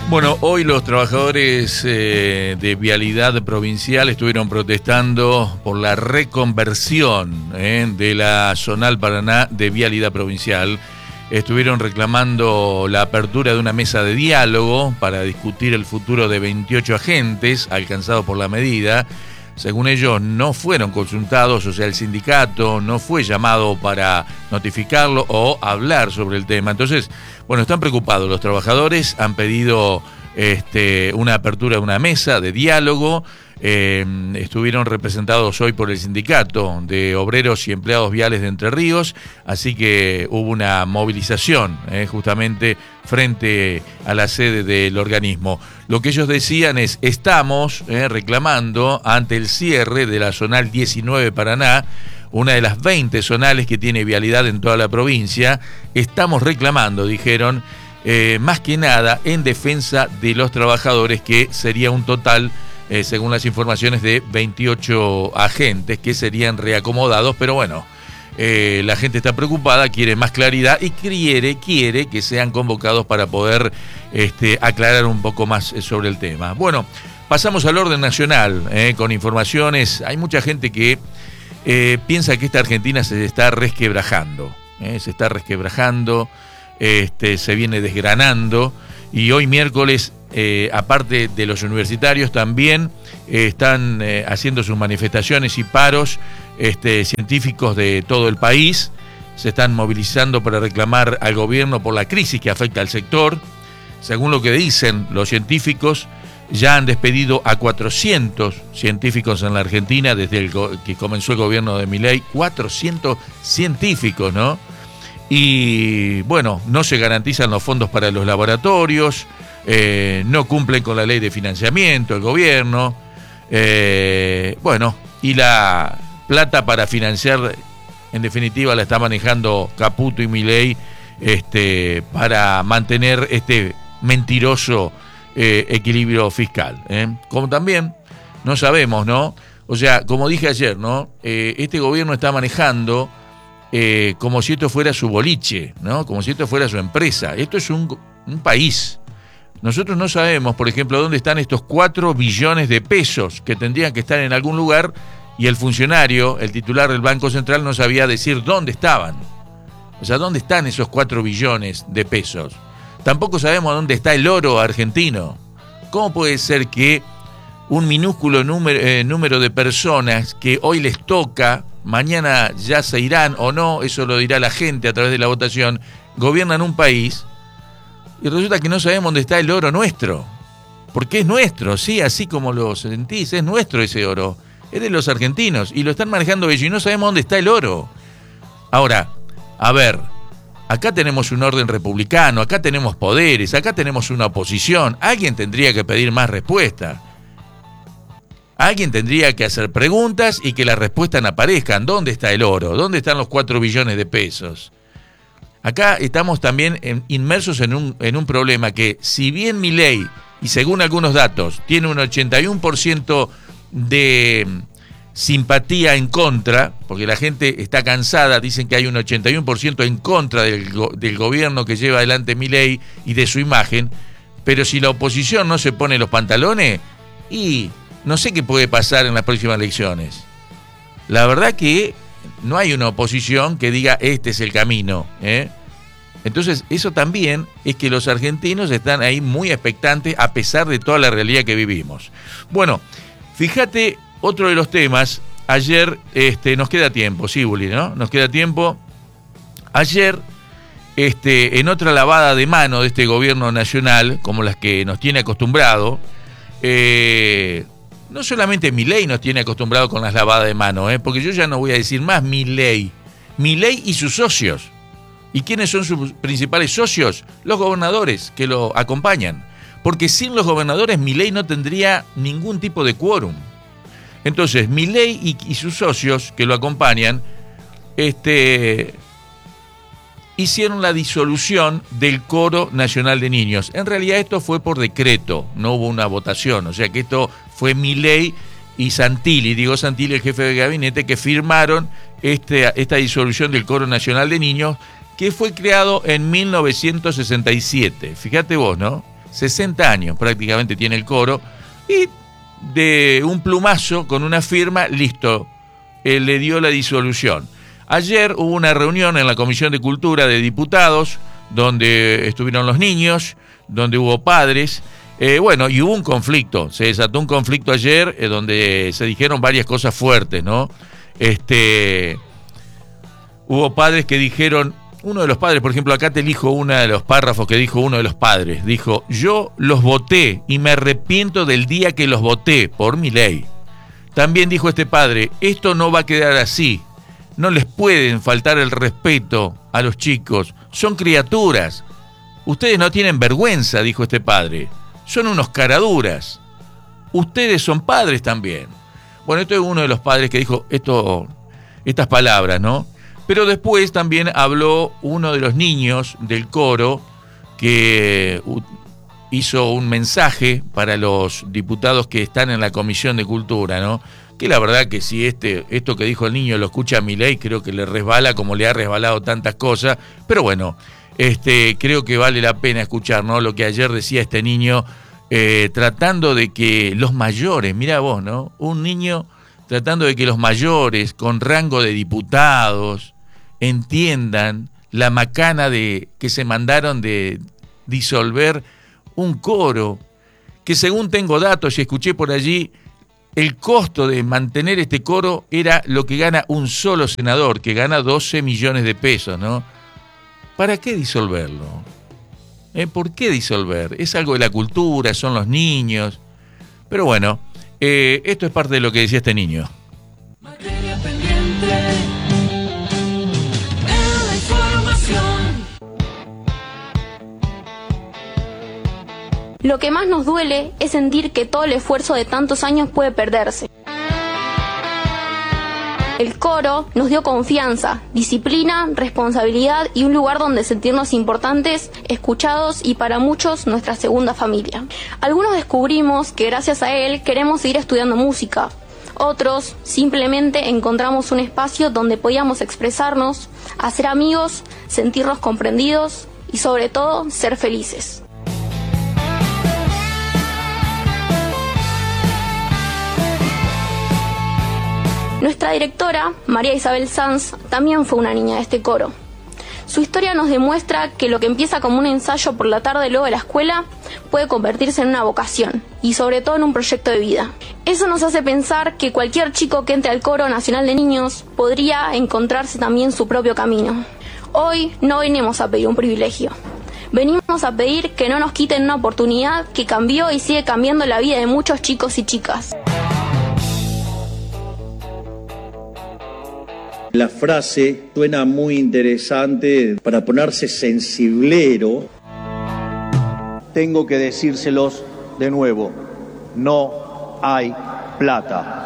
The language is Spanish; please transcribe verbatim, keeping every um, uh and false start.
Bueno, hoy los trabajadores eh, de Vialidad Provincial estuvieron protestando por la reconversión eh, de la Zonal Paraná de Vialidad Provincial. Estuvieron reclamando la apertura de una mesa de diálogo para discutir el futuro de veintiocho agentes alcanzados por la medida. Según ellos, no fueron consultados, o sea, el sindicato no fue llamado para notificarlo o hablar sobre el tema. Entonces, bueno, están preocupados los trabajadores, han pedido este, una apertura de una mesa de diálogo. Eh, estuvieron representados hoy por el sindicato de obreros y empleados viales de Entre Ríos, así que hubo una movilización eh, justamente frente a la sede del organismo. Lo que ellos decían es, estamos eh, reclamando ante el cierre de la Zonal diecinueve Paraná, una de las veinte zonales que tiene vialidad en toda la provincia. Estamos reclamando, dijeron, eh, más que nada en defensa de los trabajadores, que sería un total, Eh, según las informaciones, de veintiocho agentes que serían reacomodados, pero bueno, eh, la gente está preocupada, quiere más claridad y quiere, quiere que sean convocados para poder este, aclarar un poco más sobre el tema. Bueno, pasamos al orden nacional, eh, con informaciones. Hay mucha gente que eh, piensa que esta Argentina se está resquebrajando, eh, se está resquebrajando, este, se viene desgranando, y hoy miércoles, Eh, aparte de los universitarios, también eh, están eh, haciendo sus manifestaciones y paros este, científicos de todo el país. Se están movilizando para reclamar al gobierno por la crisis que afecta al sector. Según lo que dicen los científicos, ya han despedido a cuatrocientos científicos en la Argentina desde el que comenzó el gobierno de Milei. cuatrocientos científicos, ¿no? Y bueno, no se garantizan los fondos para los laboratorios. Eh, no cumplen con la ley de financiamiento el gobierno, eh, bueno, y la plata para financiar, en definitiva, la está manejando Caputo y Milei este, para mantener este mentiroso eh, equilibrio fiscal, ¿eh? Como también no sabemos, ¿no? O sea, como dije ayer, ¿no? Eh, este gobierno está manejando eh, como si esto fuera su boliche, ¿no? Como si esto fuera su empresa. Esto es un, un país. Nosotros no sabemos, por ejemplo, dónde están estos cuatro billones de pesos que tendrían que estar en algún lugar, y el funcionario, el titular del Banco Central, no sabía decir dónde estaban. O sea, ¿dónde están esos cuatro billones de pesos? Tampoco sabemos dónde está el oro argentino. ¿Cómo puede ser que un minúsculo número, eh, número de personas que hoy les toca, mañana ya se irán o no, eso lo dirá la gente a través de la votación, gobiernan un país? Y resulta que no sabemos dónde está el oro nuestro. Porque es nuestro, sí, así como lo sentís, es nuestro ese oro. Es de los argentinos y lo están manejando ellos y no sabemos dónde está el oro. Ahora, a ver, acá tenemos un orden republicano, acá tenemos poderes, acá tenemos una oposición. Alguien tendría que pedir más respuesta. Alguien tendría que hacer preguntas y que las respuestas aparezcan. ¿Dónde está el oro? ¿Dónde están los cuatro billones de pesos? Acá estamos también en, inmersos en un, en un problema que, si bien Milei, y según algunos datos, tiene un ochenta y uno por ciento de simpatía en contra, porque la gente está cansada, dicen que hay un ochenta y uno por ciento en contra del, del gobierno que lleva adelante Milei y de su imagen, pero si la oposición no se pone los pantalones, y no sé qué puede pasar en las próximas elecciones. La verdad que no hay una oposición que diga este es el camino, ¿eh? Entonces eso también es que los argentinos están ahí muy expectantes a pesar de toda la realidad que vivimos. Bueno, fíjate, otro de los temas, ayer, este, nos queda tiempo, sí, Bully, ¿no? Nos queda tiempo. Ayer, este, en otra lavada de mano de este gobierno nacional, como las que nos tiene acostumbrado, eh... no solamente Milei nos tiene acostumbrado con las lavadas de mano, ¿eh? Porque yo ya no voy a decir más Milei. Milei y sus socios. ¿Y quiénes son sus principales socios? Los gobernadores que lo acompañan. Porque sin los gobernadores Milei no tendría ningún tipo de quórum. Entonces, Milei y, y sus socios que lo acompañan este, hicieron la disolución del Coro Nacional de Niños. En realidad esto fue por decreto, no hubo una votación. O sea que esto fue Milei y Santilli, digo Santilli, el jefe de gabinete, que firmaron este, esta disolución del Coro Nacional de Niños, que fue creado en mil novecientos sesenta y siete. Fíjate vos, ¿no? sesenta años prácticamente tiene el coro, y de un plumazo, con una firma, listo, eh, le dio la disolución. Ayer hubo una reunión en la Comisión de Cultura de Diputados, donde estuvieron los niños, donde hubo padres, eh, bueno, y hubo un conflicto, se desató un conflicto ayer, eh, donde se dijeron varias cosas fuertes, ¿no? Este, hubo padres que dijeron, uno de los padres, por ejemplo, acá te elijo uno de los párrafos que dijo uno de los padres, dijo: yo los voté y me arrepiento del día que los voté por mi ley. También dijo este padre: esto no va a quedar así, no les pueden faltar el respeto a los chicos, son criaturas, ustedes no tienen vergüenza, dijo este padre, son unos caraduras, ustedes son padres también. Bueno, esto es uno de los padres que dijo esto, estas palabras, ¿no? Pero después también habló uno de los niños del coro, que hizo un mensaje para los diputados que están en la Comisión de Cultura, ¿no? Que la verdad que si este, esto que dijo el niño lo escucha Milei, creo que le resbala como le ha resbalado tantas cosas. Pero bueno, este, creo que vale la pena escuchar, ¿no? Lo que ayer decía este niño, eh, tratando de que los mayores, mirá vos, ¿no? Un niño tratando de que los mayores con rango de diputados entiendan la macana de que se mandaron de disolver un coro, que según tengo datos y escuché por allí, el costo de mantener este coro era lo que gana un solo senador, que gana doce millones de pesos, ¿no? ¿Para qué disolverlo? ¿Eh? ¿Por qué disolver? Es algo de la cultura, son los niños. Pero bueno, eh, esto es parte de lo que decía este niño. Materia pendiente en la información. Lo que más nos duele es sentir que todo el esfuerzo de tantos años puede perderse. El coro nos dio confianza, disciplina, responsabilidad y un lugar donde sentirnos importantes, escuchados y para muchos nuestra segunda familia. Algunos descubrimos que gracias a él queremos seguir estudiando música. Otros simplemente encontramos un espacio donde podíamos expresarnos, hacer amigos, sentirnos comprendidos y sobre todo ser felices. Nuestra directora, María Isabel Sanz, también fue una niña de este coro. Su historia nos demuestra que lo que empieza como un ensayo por la tarde luego de la escuela puede convertirse en una vocación y sobre todo en un proyecto de vida. Eso nos hace pensar que cualquier chico que entre al Coro Nacional de Niños podría encontrarse también su propio camino. Hoy no venimos a pedir un privilegio. Venimos a pedir que no nos quiten una oportunidad que cambió y sigue cambiando la vida de muchos chicos y chicas. La frase suena muy interesante para ponerse sensiblero. Tengo que decírselos de nuevo, no hay plata.